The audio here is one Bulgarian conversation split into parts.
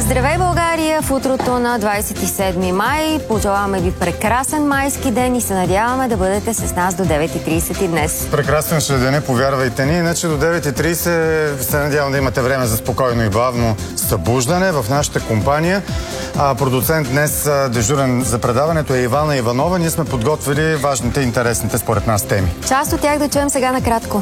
Здравей, България! В утрото на 27 май пожелаваме ви прекрасен майски ден и се надяваме да бъдете с нас до 9:30 и днес. Прекрасен ще дене, повярвайте ни. Иначе до 9:30 се надявам да имате време за спокойно и бавно събуждане в нашата компания. Продуцент днес, дежурен за предаването, е Ивана Иванова. Ние сме подготвили важните и интересните според нас теми. Част от тях да чуем сега накратко.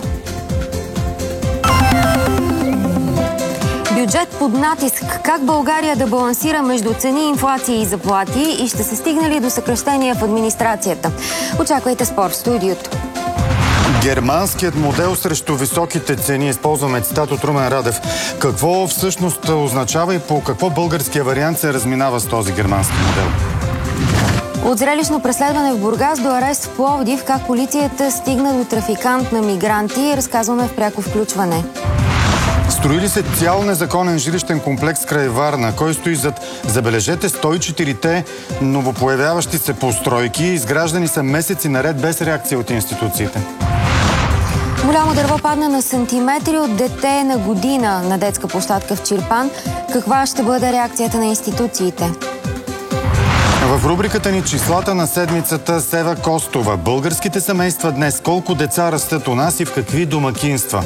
Бюджет под натиск. Как България да балансира между цени, инфлация и заплати и ще се стигне ли до съкращения в администрацията? Очаквайте спорт в студиото. Германският модел срещу високите цени. Използваме цитат от Румен Радев. Какво всъщност означава и по какво българския вариант се разминава с този германски модел? От зрелищно преследване в Бургас до арест в Пловдив, как полицията стигна до трафикант на мигранти, разказваме в пряко включване. Строили се цял незаконен жилищен комплекс край Варна. Кой стои зад, забележете, 104-те новопоявяващи се постройки? Изграждани са месеци наред без реакция от институциите. Голямо дърво падна на сантиметри от дете на година на детска площадка в Чирпан. Каква ще бъде реакцията на институциите? В рубриката ни числата на седмицата Сева Костова. Българските семейства днес. Колко деца растат у нас и в какви домакинства?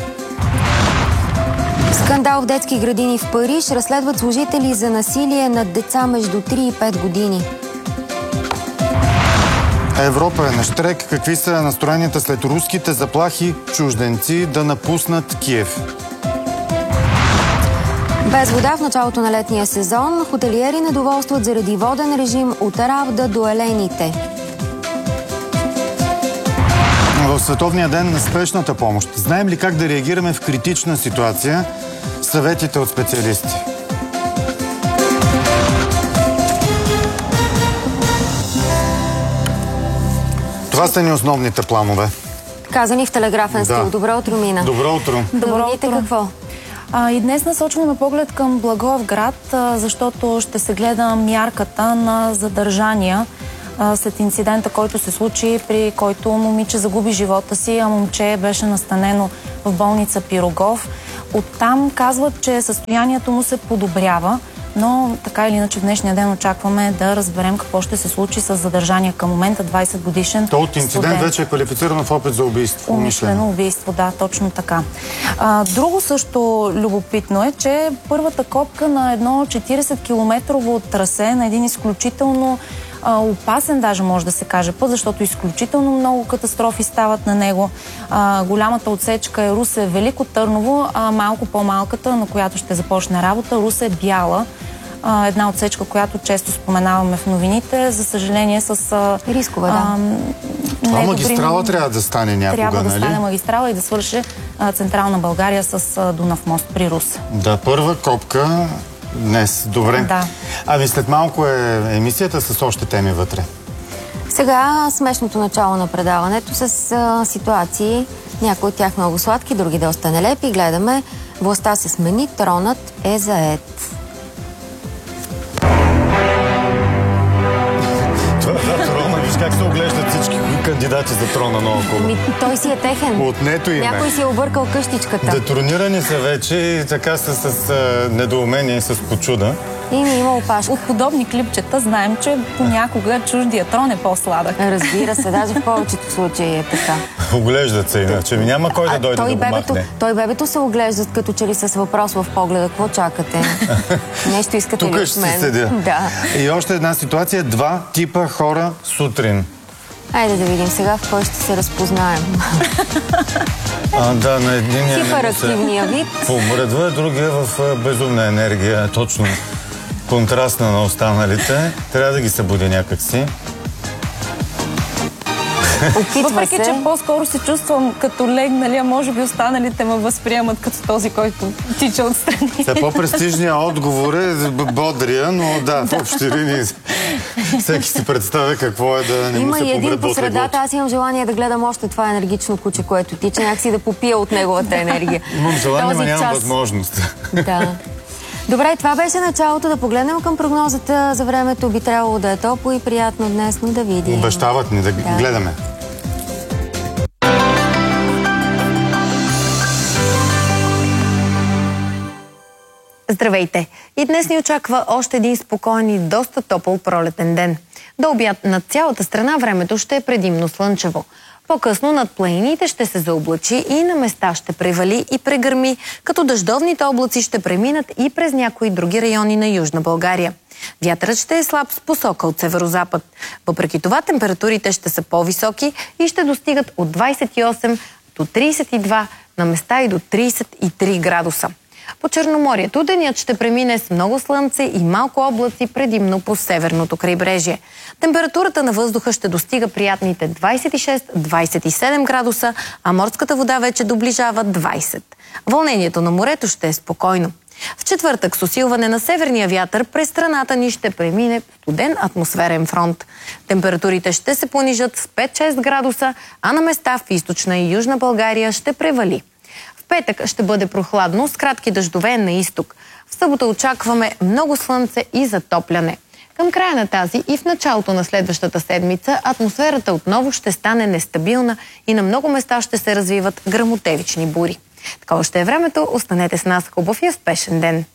Скандал в детски градини в Париж. Разследват служители за насилие над деца между 3 и 5 години. Европа е на щрек. Какви са настроенията след руските заплахи чужденци да напуснат Киев? Без вода в началото на летния сезон. Хотелиери недоволстват заради воден режим от Равда до Елените. В Световния ден на спешната помощ. Знаем ли как да реагираме в критична ситуация? Съветите от специалисти. Това са ни основните планове. Казани в телеграфен стил. Добро утро, Мина. Добро утро. Добро утро. Какво? И днес насочваме поглед към Благоевград, защото ще се гледа мярката на задържания след инцидента, който се случи, при който момиче загуби живота си, а момче беше настанено в болница Пирогов. Оттам казват, че състоянието му се подобрява, но така или иначе в днешния ден очакваме да разберем какво ще се случи с задържания към момента 20 годишен То от инцидент студент. вече е квалифицирано в опит за убийство. Умишлено убийство, да, точно така. Друго също любопитно е, че първата копка на едно 40-километрово трасе на един изключително опасен, даже може да се каже, път, защото изключително много катастрофи стават на него. Голямата отсечка е Русе-Велико Търново, а малко по-малката, на която ще започне работа, Русе-Бяла. Една отсечка, която често споменаваме в новините, за съжаление с рискова, да. Това магистрала трябва да стане някога, трябва да нали? стане магистрала и да свърши Централна България с Дунав мост при Русе. Да, първа копка днес. Добре. Да. Ами след малко е емисията с още теми вътре. Сега смешното начало на предаването с ситуации, някои от тях много сладки, други доста нелепи. Гледаме: властта се смени, тронът е заед. Трона, виж как се оглеждат всички кандидати за трона наоколо. Той си е техен. Отнето им е. Някой си е объркал къщичката. Детронирани са вече и така са с недоумение и с почуда. И ми има опашка. От подобни клипчета знаем, че понякога чуждия трон е по-сладък. Разбира се, даже в повечето случаи е така. Оглеждат се иначе. Няма кой да дойде да го махне. Той бебето се оглеждат като че ли с въпрос в погледа. Какво чакате? Нещо искате ли от мен? Тук ще се седя. Да. И още една ситуация. 2 типа хора сутрин. Айде да видим сега в кой ще се разпознаем. Да, на единия хиперактивния вид. Помръдва, другия в безумна енергия. Точно контрастна на останалите. Трябва да ги събуди някакси. Въпреки, че по-скоро се чувствам като легнали, а може би останалите ме възприемат като този, който тича отстрани. По-престижният отговор е бодрия, но да, в общи линии всеки си представя какво е да не му се Има и един помръдва по от средата. леглото. Аз имам желание да гледам още това енергично куче, което тича, някакси да попия от неговата енергия. Имам желание, но нямам възможност. Да. Добре, това беше началото. Да погледнем към прогнозата за времето. Би трябвало да е топло и приятно днес, но да видим. Обещават ни да гледаме. Здравейте! И днес ни очаква още един спокоен и доста топъл пролетен ден. До обяд над цялата страна времето ще е предимно слънчево. По-късно над планините ще се заоблачи и на места ще превали и прегърми, като дъждовните облаци ще преминат и през някои други райони на Южна България. Вятърът ще е слаб с посока от северозапад. Въпреки това температурите ще са по-високи и ще достигат от 28 до 32, на места и до 33 градуса. По Черноморието денят ще премине с много слънце и малко облаци, предимно по северното крайбрежие. Температурата на въздуха ще достига приятните 26-27 градуса, а морската вода вече доближава 20. Вълнението на морето ще е спокойно. В четвъртък с усилване на северния вятър през страната ни ще премине студен атмосферен фронт. Температурите ще се понижат с 5-6 градуса, а на места в източна и южна България ще превали. В петък ще бъде прохладно с кратки дъждове на изток. В събота очакваме много слънце и затопляне. Към края на тази и в началото на следващата седмица атмосферата отново ще стане нестабилна и на много места ще се развиват гръмотевични бури. Такова ще е времето. Останете с нас. Хубав и успешен ден!